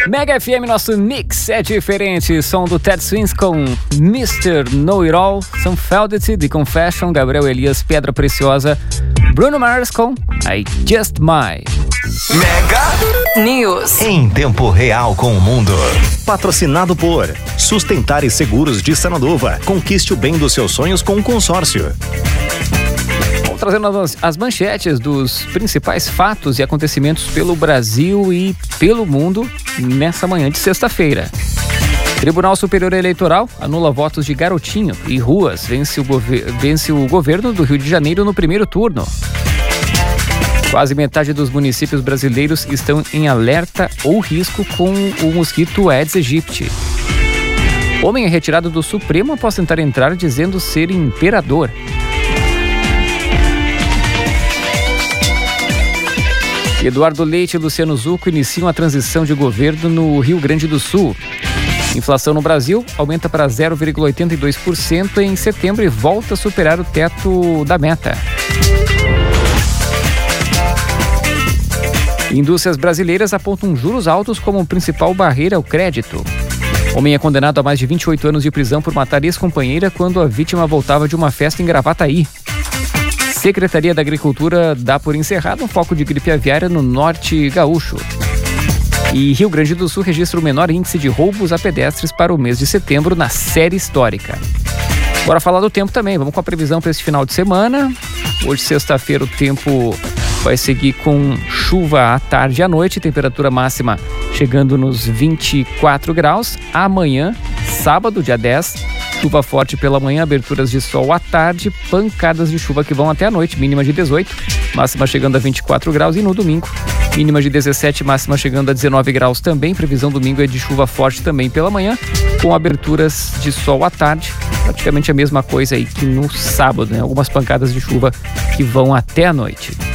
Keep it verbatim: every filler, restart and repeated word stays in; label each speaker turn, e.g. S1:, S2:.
S1: Mega F M, nosso mix é diferente. Som do Ted Swings com mister Know It All, Sam Feldt, The Confession, Gabriel Elias, Pedra Preciosa, Bruno Mars com I Just Might.
S2: Mega News em tempo real com o mundo. Patrocinado por Sustentar e Seguros de Sananduva. Conquiste o bem dos seus sonhos com um consórcio.
S1: Trazendo as, as manchetes dos principais fatos e acontecimentos pelo Brasil e pelo mundo nessa manhã de sexta-feira. Tribunal Superior Eleitoral anula votos de Garotinho e Ruas vence o, gover- vence o governo do Rio de Janeiro no primeiro turno. Quase metade dos municípios brasileiros estão em alerta ou risco com o mosquito Aedes aegypti. Homem é retirado do Supremo após tentar entrar dizendo ser imperador. Eduardo Leite e Luciano Zucco iniciam a transição de governo no Rio Grande do Sul. Inflação no Brasil aumenta para zero vírgula oitenta e dois por cento em setembro e volta a superar o teto da meta. Indústrias brasileiras apontam juros altos como principal barreira ao crédito. Homem é condenado a mais de vinte e oito anos de prisão por matar ex-companheira quando a vítima voltava de uma festa em Gravataí. Secretaria da Agricultura dá por encerrado um foco de gripe aviária no norte gaúcho. E Rio Grande do Sul registra o menor índice de roubos a pedestres para o mês de setembro na série histórica. Bora falar do tempo também, vamos com a previsão para esse final de semana. Hoje, sexta-feira, o tempo vai seguir com chuva à tarde e à noite, temperatura máxima chegando nos vinte e quatro graus. Amanhã, sábado, dia dez, chuva forte pela manhã, aberturas de sol à tarde, pancadas de chuva que vão até a noite, mínima de dezoito, máxima chegando a vinte e quatro graus. E no domingo, mínima de dezessete, máxima chegando a dezenove graus também. Previsão domingo é de chuva forte também pela manhã, com aberturas de sol à tarde, praticamente a mesma coisa aí que no sábado, né? Algumas pancadas de chuva que vão até a noite.